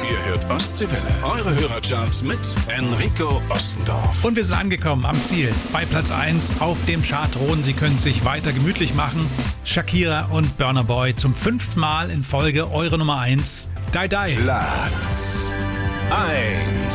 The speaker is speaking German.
Ihr hört Ostseewelle. Eure Hörercharts mit Enrico Ostendorf. Und wir sind angekommen am Ziel. Bei Platz 1 auf dem Chartthron. Sie können sich weiter gemütlich machen. Shakira und Burna Boy zum 5. Mal in Folge eure Nummer 1. Die Die. Platz 1.